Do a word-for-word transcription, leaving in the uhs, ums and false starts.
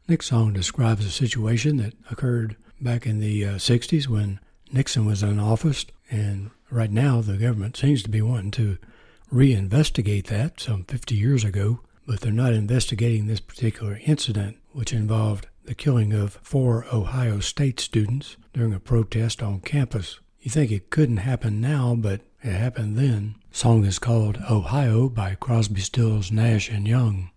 Next song describes a situation that occurred back in the uh, sixties when Nixon was in office, and right now the government seems to be wanting to reinvestigate that some fifty years ago, but they're not investigating this particular incident, which involved the killing of four Ohio State students during a protest on campus. You think it couldn't happen now, but it happened then. The song is called Ohio by Crosby, Stills, Nash and Young.